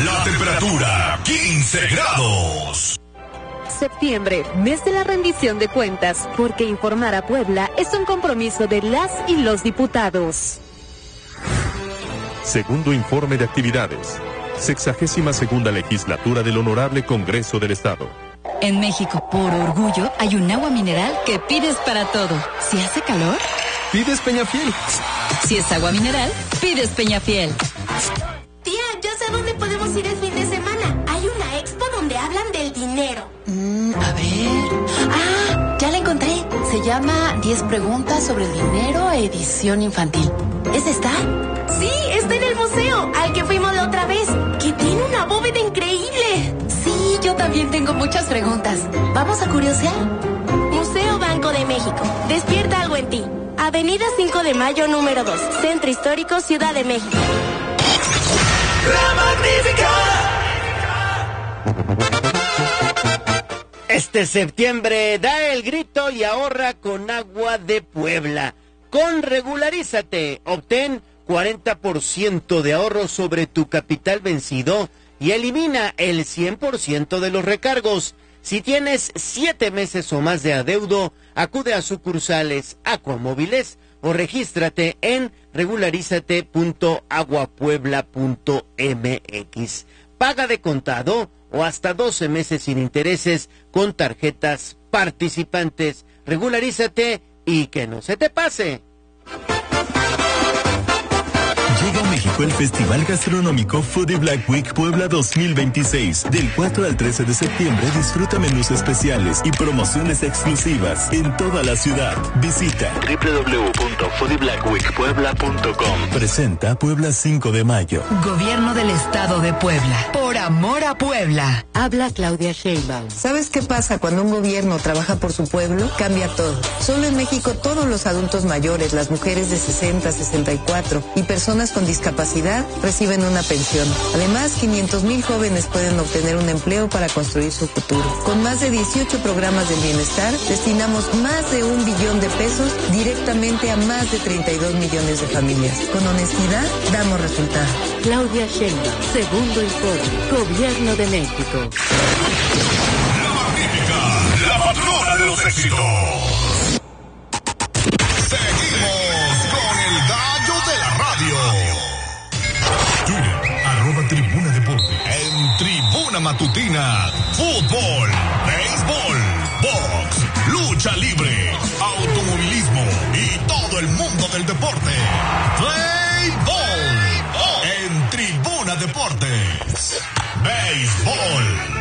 La temperatura 15 grados. Septiembre, mes de la rendición de cuentas, porque informar a Puebla es un compromiso de las y los diputados. Segundo informe de actividades. 62ª legislatura del Honorable Congreso del Estado. En México, por orgullo, hay un agua mineral que pides para todo. Si hace calor, pides Peñafiel. Si es agua mineral, pides Peñafiel. Tía, ya sé dónde podemos ir el fin de semana. Hay una expo donde hablan del dinero. A ver. Ya la encontré. Se llama 10 preguntas sobre el dinero, edición infantil. ¿Es esta? Sí, está en el museo, al que fuimos la otra vez, que tiene una bóveda increíble. Sí, yo también tengo muchas preguntas. ¿Vamos a curiosear? Museo Banco de México. Despierta algo en ti. Avenida 5 de Mayo, número 2. Centro Histórico, Ciudad de México. La Magnífica. Este septiembre da el grito y ahorra con Agua de Puebla. Con Regularízate, obtén 40% de ahorro sobre tu capital vencido y elimina el 100% de los recargos. Si tienes 7 meses o más de adeudo, acude a sucursales Acuamóviles o regístrate en regularizate.aguapuebla.mx. Paga de contado o hasta 12 meses sin intereses con tarjetas participantes. Regularízate y que no se te pase. Llega a México el Festival Gastronómico Foodie Black Week Puebla 2026. Del 4 al 13 de septiembre disfruta menús especiales y promociones exclusivas en toda la ciudad. Visita www.foodieblackweekpuebla.com. Presenta Puebla 5 de mayo. Gobierno del Estado de Puebla. Por amor a Puebla. Habla Claudia Sheinbaum. ¿Sabes qué pasa cuando un gobierno trabaja por su pueblo? Cambia todo. Solo en México todos los adultos mayores, las mujeres de 60, 64 y personas con discapacidad reciben una pensión. Además, 500,000 jóvenes pueden obtener un empleo para construir su futuro. Con más de 18 programas del bienestar, destinamos más de 1 billón de pesos directamente a más de 32 millones de familias. Con honestidad, damos resultados. Claudia Sheinbaum, segundo informe, Gobierno de México. La Magnífica, la patrona de los éxitos. Seguimos con el gallo de la radio. Twitter, @Tribuna Deporte. En Tribuna Matutina, fútbol, béisbol, box, lucha libre, automovilismo y todo el mundo del deporte. Play Ball. En Tribuna Deportes. Béisbol.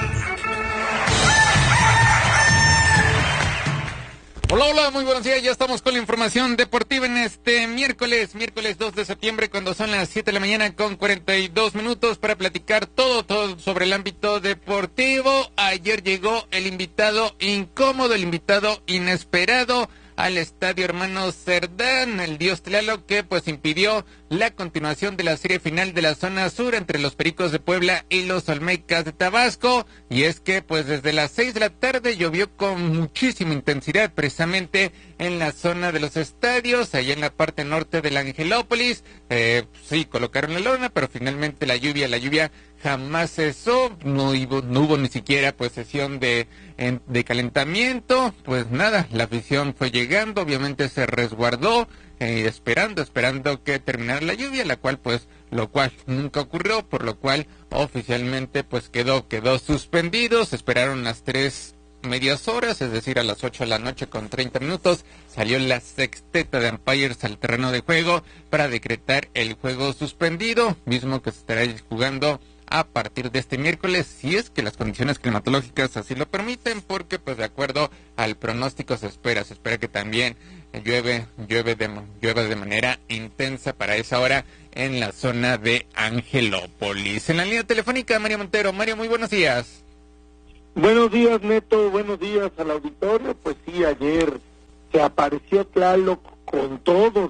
Hola, hola, muy buenos días, ya estamos con la información deportiva en este miércoles 2 de septiembre, cuando son las 7 de la mañana con 42 minutos para platicar todo sobre el ámbito deportivo. Ayer llegó el invitado incómodo, el invitado inesperado al Estadio Hermanos Cerdán, el Dios Tlaloc, que pues impidió la continuación de la serie final de la zona sur entre los Pericos de Puebla y los Olmecas de Tabasco. Y es que pues desde las 6 de la tarde llovió con muchísima intensidad precisamente en la zona de los estadios, allá en la parte norte de la Angelópolis. Sí, colocaron la lona, pero finalmente la lluvia jamás cesó, no hubo ni siquiera pues sesión de calentamiento. Pues nada, la afición fue llegando, obviamente se resguardó, esperando que terminara la lluvia, lo cual nunca ocurrió, por lo cual oficialmente pues quedó suspendido. Se esperaron las 3 medias horas, es decir, a las 8 de la noche con 30 minutos, salió la sexteta de umpires al terreno de juego para decretar el juego suspendido, mismo que se estará jugando a partir de este miércoles, si es que las condiciones climatológicas así lo permiten, porque pues de acuerdo al pronóstico se espera que también llueve de manera intensa para esa hora en la zona de Angelópolis. En la línea telefónica, Mario Montero. Mario, muy buenos días. Buenos días, Neto, buenos días al auditorio. Pues sí, ayer se apareció Tlaloc con todo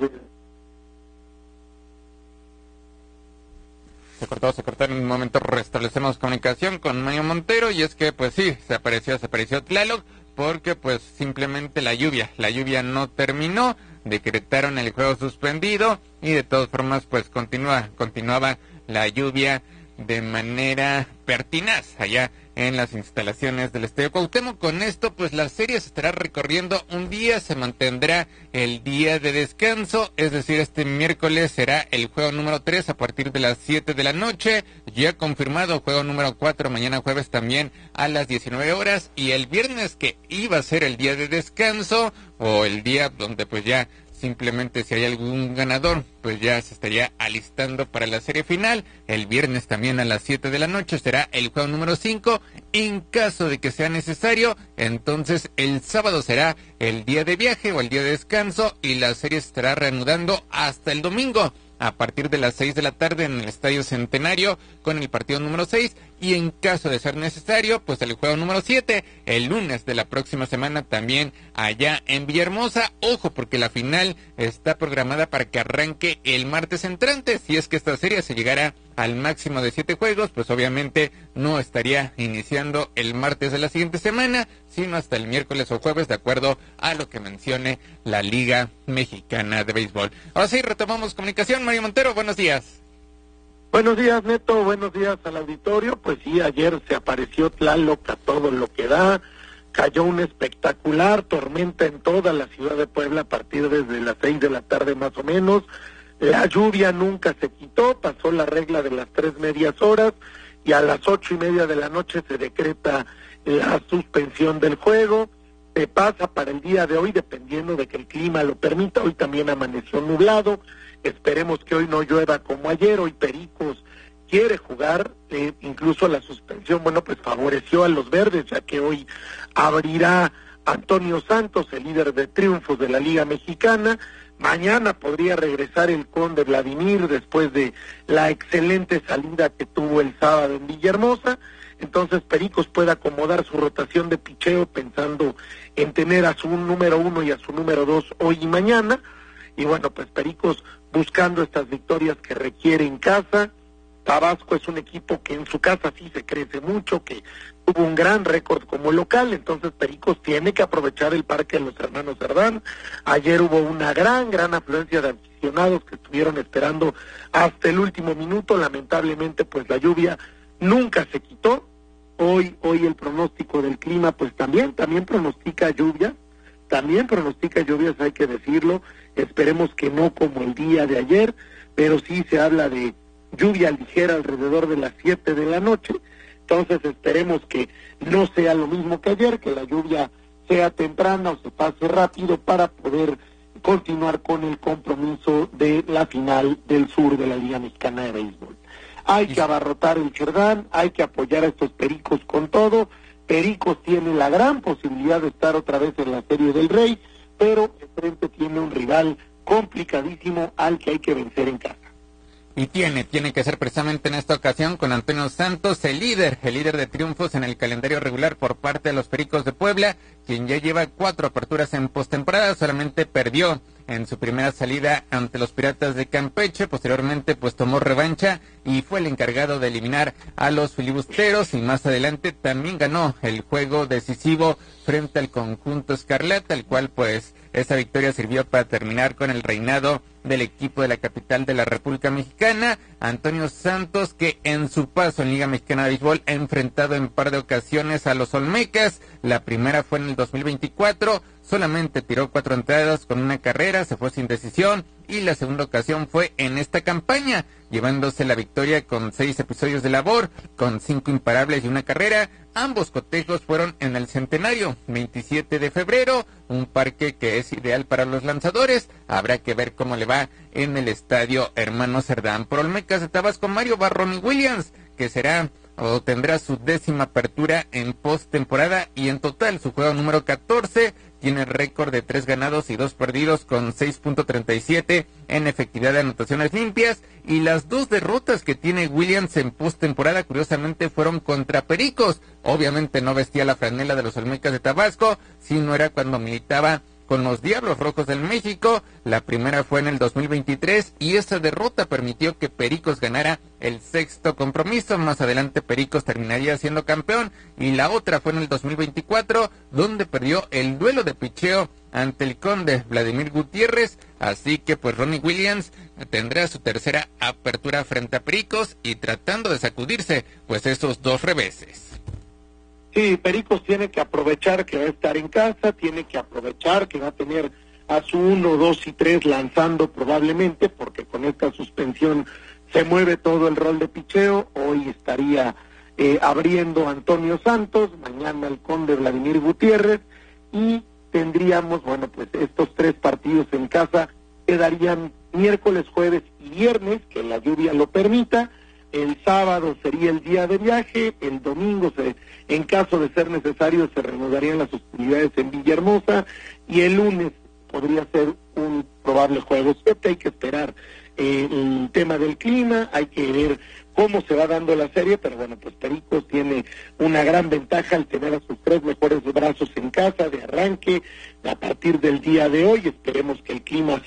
Se cortó en un momento, restablecemos comunicación con Mario Montero, y es que pues sí, se apareció Tlaloc, porque pues simplemente la lluvia no terminó, decretaron el juego suspendido, y de todas formas pues continuaba la lluvia de manera pertinaz allá en las instalaciones del Estadio Cuauhtémoc. Con esto, pues la serie se estará recorriendo un día, se mantendrá el día de descanso, es decir, este miércoles será el juego número 3 a partir de las 7 de la noche, ya confirmado juego número 4 mañana jueves también a las 19 horas, y el viernes, que iba a ser el día de descanso, o el día donde pues ya simplemente si hay algún ganador, pues ya se estaría alistando para la serie final. El viernes también a las 7 de la noche será el juego número 5. En caso de que sea necesario, entonces el sábado será el día de viaje o el día de descanso y la serie se estará reanudando hasta el domingo a partir de las 6 de la tarde en el Estadio Centenario con el partido número 6, y en caso de ser necesario, pues el juego número 7, el lunes de la próxima semana también allá en Villahermosa. Ojo, porque la final está programada para que arranque el martes entrante. Si es que esta serie se llegara al máximo de 7 juegos, pues obviamente no estaría iniciando el martes de la siguiente semana, sino hasta el miércoles o jueves, de acuerdo a lo que mencione la Liga Mexicana de Béisbol. Ahora sí, retomamos comunicación. Mario Montero, buenos días. Buenos días, Neto, buenos días al auditorio. Pues sí, ayer se apareció Tlaloc a todo lo que da, cayó una espectacular tormenta en toda la ciudad de Puebla a partir desde las 6 de la tarde más o menos. La lluvia nunca se quitó, pasó la regla de las 3 medias horas y a las 8:30 de la noche se decreta la suspensión del juego. Se pasa para el día de hoy, dependiendo de que el clima lo permita. Hoy también amaneció nublado. Esperemos que hoy no llueva como ayer. Hoy Pericos quiere jugar, incluso la suspensión, bueno, pues favoreció a los verdes, ya que hoy abrirá Antonio Santos, el líder de triunfos de la Liga Mexicana. Mañana podría regresar el Conde Vladimir después de la excelente salida que tuvo el sábado en Villahermosa. Entonces Pericos puede acomodar su rotación de picheo pensando en tener a su número 1 y a su número 2 hoy y mañana. Y bueno, pues Pericos buscando estas victorias que requiere en casa. Tabasco es un equipo que en su casa sí se crece mucho, que tuvo un gran récord como local, entonces Pericos tiene que aprovechar el Parque de los Hermanos Cerdán. Ayer hubo una gran afluencia de aficionados que estuvieron esperando hasta el último minuto. Lamentablemente, pues la lluvia nunca se quitó. Hoy el pronóstico del clima, pues también pronostica lluvias, hay que decirlo. Esperemos que no como el día de ayer, pero sí se habla de lluvia ligera alrededor de las 7 de la noche. Entonces esperemos que no sea lo mismo que ayer, que la lluvia sea temprana o se pase rápido para poder continuar con el compromiso de la final del sur de la Liga Mexicana de Béisbol. Hay que abarrotar el Cerdán, hay que apoyar a estos Pericos con todo. Pericos tiene la gran posibilidad de estar otra vez en la Serie del Rey, pero enfrente tiene un rival complicadísimo al que hay que vencer en casa. Y tiene que ser precisamente en esta ocasión con Antonio Santos, el líder de triunfos en el calendario regular por parte de los Pericos de Puebla, quien ya lleva 4 aperturas en postemporada. Solamente perdió en su primera salida ante los Piratas de Campeche. Posteriormente pues tomó revancha y fue el encargado de eliminar a los filibusteros, y más adelante también ganó el juego decisivo frente al conjunto Escarlata, el cual pues esa victoria sirvió para terminar con el reinado del equipo de la capital de la República Mexicana. Antonio Santos, que en su paso en Liga Mexicana de Béisbol ha enfrentado en par de ocasiones a los Olmecas. La primera fue en el 2024, solamente tiró 4 entradas con una carrera, se fue sin decisión, y la segunda ocasión fue en esta campaña, llevándose la victoria con 6 episodios de labor, con 5 imparables y una carrera. Ambos cotejos fueron en el Centenario, 27 de febrero, un parque que es ideal para los lanzadores. Habrá que ver cómo le va en el Estadio Hermano Cerdán. Por Olmecas de Tabasco, Mario Barroni Williams, que será o tendrá su 10ª apertura en postemporada, y en total su juego número 14, tiene récord de 3 ganados y 2 perdidos con 6.37 en efectividad de anotaciones limpias, y las 2 derrotas que tiene Williams en postemporada curiosamente fueron contra Pericos. Obviamente no vestía la franela de los Olmecas de Tabasco, sino era cuando militaba con los Diablos Rojos del México. La primera fue en el 2023 y esa derrota permitió que Pericos ganara el 6º compromiso. Más adelante Pericos terminaría siendo campeón, y la otra fue en el 2024, donde perdió el duelo de picheo ante el Conde Vladimir Gutiérrez, así que pues Ronnie Williams tendrá su tercera apertura frente a Pericos y tratando de sacudirse pues esos 2 reveses. Sí, Pericos tiene que aprovechar que va a estar en casa, tiene que aprovechar que va a tener a su 1, 2 y 3 lanzando probablemente, porque con esta suspensión se mueve todo el rol de picheo. Hoy estaría abriendo Antonio Santos, mañana el Conde Vladimir Gutiérrez, y tendríamos, bueno, pues estos 3 partidos en casa quedarían miércoles, jueves y viernes, que la lluvia lo permita. El sábado sería el día de viaje, el domingo, en caso de ser necesario, se reanudarían las hostilidades en Villahermosa, y el lunes podría ser un probable juego 7. Hay que esperar el tema del clima, hay que ver cómo se va dando la serie, pero bueno, pues Pericos tiene una gran ventaja al tener a sus 3 mejores brazos en casa de arranque a partir del día de hoy. Esperemos que el clima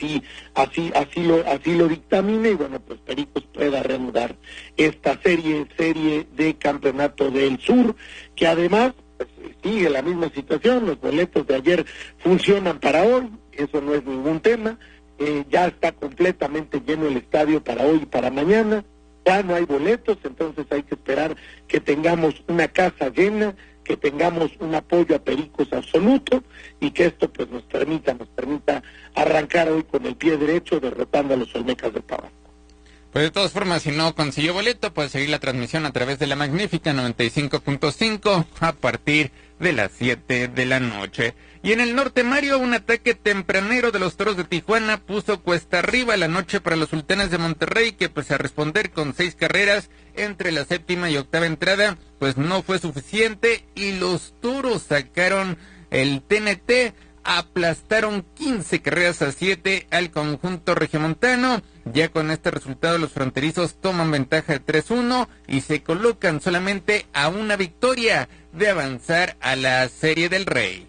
así lo dictamine, y bueno, pues Pericos pueda reanudar esta serie de campeonato del sur, que además pues, sigue la misma situación. Los boletos de ayer funcionan para hoy, eso no es ningún tema. Ya está completamente lleno el estadio para hoy y para mañana. Ya no hay boletos, entonces hay que esperar que tengamos una casa llena, que tengamos un apoyo a Pericos absoluto, y que esto pues nos permita arrancar hoy con el pie derecho derrotando a los Olmecas de Tabasco. Pues de todas formas, si no consiguió boleto, puede seguir la transmisión a través de la Magnífica 95.5 a partir de las 7 de la noche. Y en el norte, Mario, un ataque tempranero de los Toros de Tijuana puso cuesta arriba la noche para los Sultanes de Monterrey, que pese a responder con 6 carreras entre la 7ª y 8ª entrada, pues no fue suficiente, y los Toros sacaron el TNT, aplastaron 15 carreras a 7 al conjunto regiomontano. Ya con este resultado los fronterizos toman ventaja de 3-1 y se colocan solamente a una victoria de avanzar a la Serie del Rey.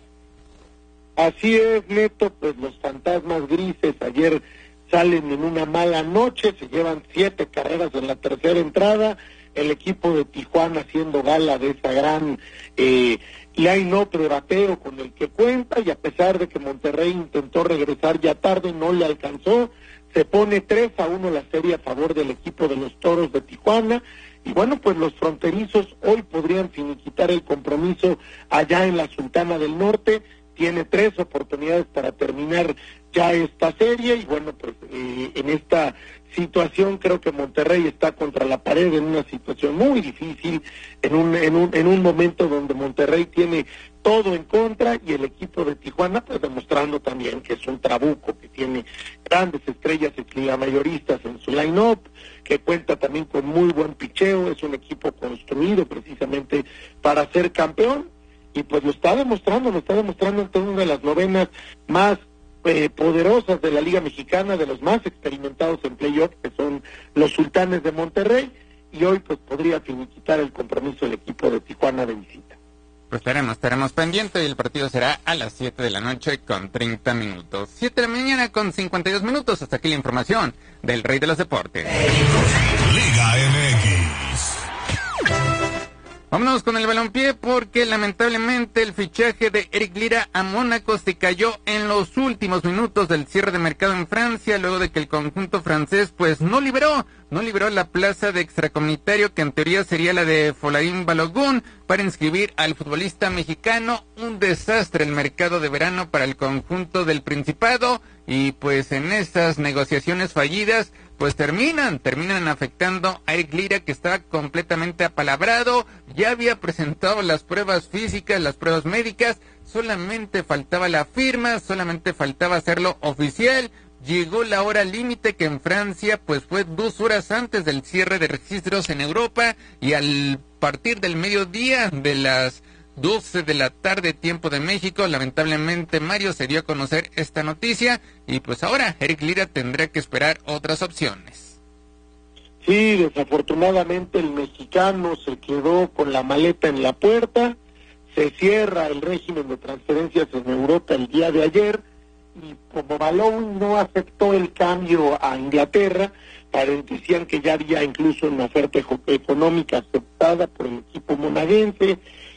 Así es, Neto, pues los fantasmas grises ayer salen en una mala noche, se llevan 7 carreras en la tercera entrada, el equipo de Tijuana haciendo gala de esa gran line-up de bateo con el que cuenta, y a pesar de que Monterrey intentó regresar ya tarde, no le alcanzó, se pone 3-1 la serie a favor del equipo de los Toros de Tijuana, y bueno, pues los fronterizos hoy podrían finiquitar el compromiso allá en la Sultana del Norte. Tiene 3 oportunidades para terminar ya esta serie, y bueno, pues en esta situación creo que Monterrey está contra la pared en una situación muy difícil, en un momento donde Monterrey tiene todo en contra, y el equipo de Tijuana pues demostrando también que es un trabuco, que tiene grandes estrellas mayoristas en su line-up, que cuenta también con muy buen picheo, es un equipo construido precisamente para ser campeón, y pues lo está demostrando ante una de las novenas más poderosas de la Liga Mexicana, de los más experimentados en playoff, que son los Sultanes de Monterrey, y hoy pues podría finiquitar el compromiso del equipo de Tijuana de visita. Pues estaremos pendientes, y el partido será a las 7 de la noche con 30 minutos. 7 de la mañana con 52 minutos. Hasta aquí la información del Rey de los Deportes. Liga MX. Vámonos con el balompié, porque lamentablemente el fichaje de Eric Lira a Mónaco se cayó en los últimos minutos del cierre de mercado en Francia, luego de que el conjunto francés pues no liberó la plaza de extracomunitario, que en teoría sería la de Folarin Balogun, para inscribir al futbolista mexicano. Un desastre el mercado de verano para el conjunto del Principado, y pues en esas negociaciones fallidas pues terminan afectando a Eric Lira, que estaba completamente apalabrado, ya había presentado las pruebas físicas, las pruebas médicas, solamente faltaba la firma, solamente faltaba hacerlo oficial. Llegó la hora límite, que en Francia pues fue 2 horas antes del cierre de registros en Europa, y al partir del mediodía de las 12 de la tarde, tiempo de México, lamentablemente, Mario, se dio a conocer esta noticia, y pues ahora Eric Lira tendrá que esperar otras opciones. Sí, desafortunadamente el mexicano se quedó con la maleta en la puerta, se cierra el régimen de transferencias en Europa el día de ayer, y como Balogun no aceptó el cambio a Inglaterra, decían que ya había incluso una oferta económica aceptada por el equipo monaguense,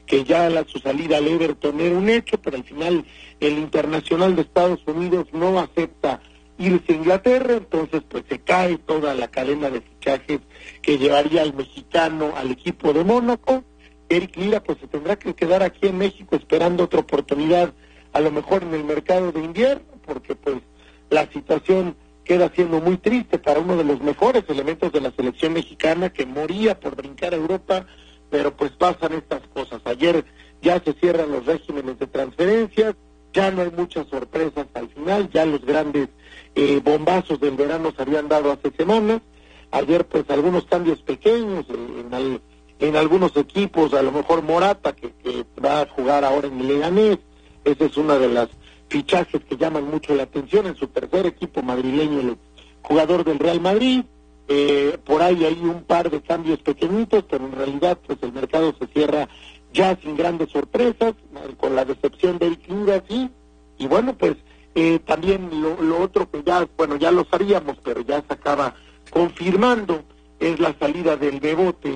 que ya su salida al Everton era un hecho, pero al final el Internacional de Estados Unidos no acepta irse a Inglaterra, entonces pues se cae toda la cadena de fichajes que llevaría al mexicano al equipo de Mónaco. Eric Lira pues se tendrá que quedar aquí en México esperando otra oportunidad, a lo mejor en el mercado de invierno, porque pues la situación queda siendo muy triste para uno de los mejores elementos de la selección mexicana que moría por brincar a Europa, pero pues pasan estas cosas. Ayer ya se cierran los regímenes de transferencias, ya no hay muchas sorpresas al final, ya los grandes bombazos del verano se habían dado hace semanas. Ayer pues algunos cambios pequeños en algunos equipos, a lo mejor Morata que va a jugar ahora en el Leganés, esa es una de las fichajes que llaman mucho la atención en su tercer equipo madrileño, el jugador del Real Madrid. Por ahí hay un par de cambios pequeñitos, pero en realidad pues el mercado se cierra ya sin grandes sorpresas, con la decepción de Eric Lira, sí. Y bueno, pues también lo otro que ya lo sabíamos, pero ya se acaba confirmando, es la salida del Bebote,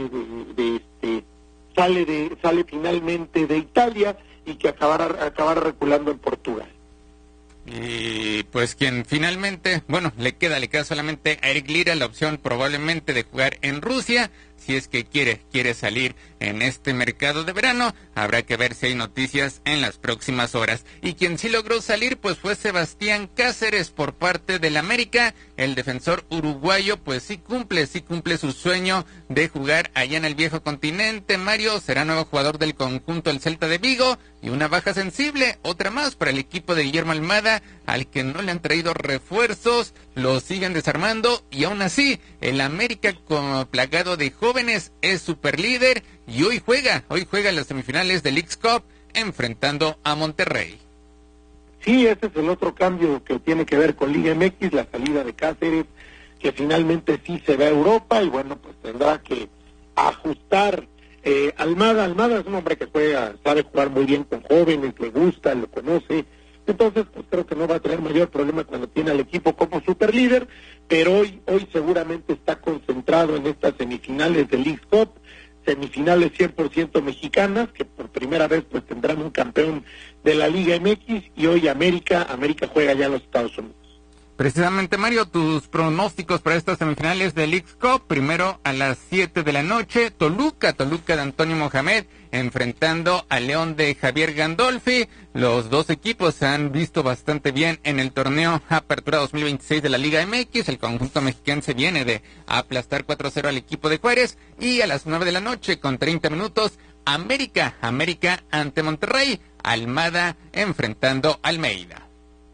sale finalmente de Italia y que acabará reculando en Portugal. Y pues quien finalmente, le queda solamente a Eric Lira la opción probablemente de jugar en Rusia, si es que quiere salir en este mercado de verano. Habrá que ver si hay noticias en las próximas horas. Y quien sí logró salir pues fue Sebastián Cáceres por parte del América. El defensor uruguayo pues sí cumple su sueño de jugar allá en el viejo continente. Mario será nuevo jugador del conjunto del Celta de Vigo, y una baja sensible, otra más para el equipo de Guillermo Almada, al que no le han traído refuerzos, lo siguen desarmando, y aún así el América, como plagado de jóvenes, es superlíder y hoy juega las semifinales del Leagues Cup enfrentando a Monterrey. Sí, ese es el otro cambio que tiene que ver con Liga MX, la salida de Cáceres, que finalmente sí se va a Europa, y bueno, pues tendrá que ajustar. Almada es un hombre que sabe jugar muy bien con jóvenes, le gusta, lo conoce, entonces pues creo que no va a tener mayor problema cuando tiene al equipo como superlíder, pero hoy seguramente está concentrado en estas semifinales del Leagues Cup, semifinales 100% mexicanas, que por primera vez pues tendrán un campeón de la Liga MX, y hoy América juega ya en los Estados Unidos. Precisamente, Mario, tus pronósticos para estas semifinales de Leagues Cup. Primero a las 7 de la noche, Toluca de Antonio Mohamed enfrentando a León de Javier Gandolfi. Los dos equipos se han visto bastante bien en el torneo Apertura 2026 de la Liga MX. El conjunto mexiquense viene de aplastar 4-0 al equipo de Juárez. Y a las 9 de la noche, con 30 minutos, América ante Monterrey. Almada enfrentando a Almeida.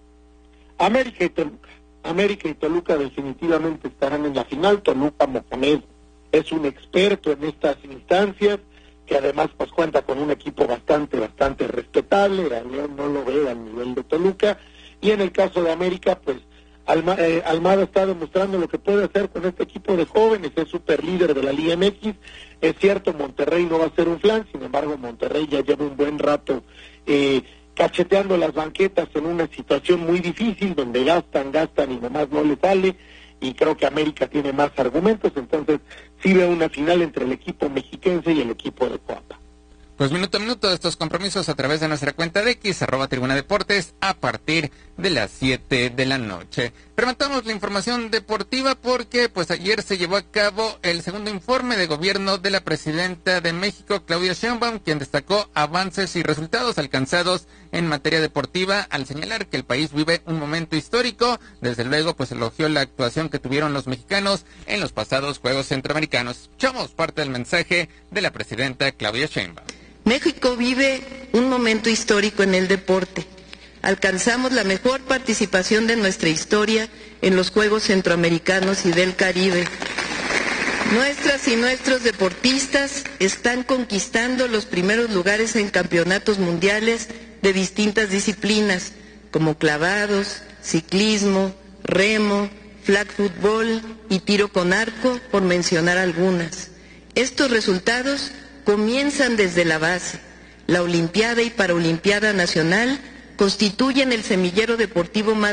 América y Toluca definitivamente estarán en la final. Toluca, Mohamed es un experto en estas instancias, que además pues cuenta con un equipo bastante respetable. León no lo ve al nivel de Toluca, y en el caso de América pues Almada está demostrando lo que puede hacer con este equipo de jóvenes, es super líder de la Liga MX. Es cierto, Monterrey no va a ser un flan, sin embargo Monterrey ya lleva un buen rato cacheteando las banquetas en una situación muy difícil, donde gastan y nomás no le sale, y creo que América tiene más argumentos, entonces sí veo una final entre el equipo mexiquense y el equipo de Coapa. Pues minuto a minuto de estos compromisos a través de nuestra cuenta de X, @Tribuna Deportes, a partir de las 7 de la noche. Rematamos la información deportiva porque pues ayer se llevó a cabo el segundo informe de gobierno de la presidenta de México, Claudia Sheinbaum, quien destacó avances y resultados alcanzados en materia deportiva, al señalar que el país vive un momento histórico. Desde luego pues elogió la actuación que tuvieron los mexicanos en los pasados Juegos Centroamericanos. Escuchamos parte del mensaje de la presidenta Claudia Sheinbaum. México vive un momento histórico en el deporte. Alcanzamos la mejor participación de nuestra historia en los Juegos Centroamericanos y del Caribe. Nuestras y nuestros deportistas están conquistando los primeros lugares en campeonatos mundiales de distintas disciplinas, como clavados, ciclismo, remo, flag football y tiro con arco, por mencionar algunas. Estos resultados comienzan desde la base. La Olimpiada y Paralimpiada Nacional constituyen el semillero deportivo más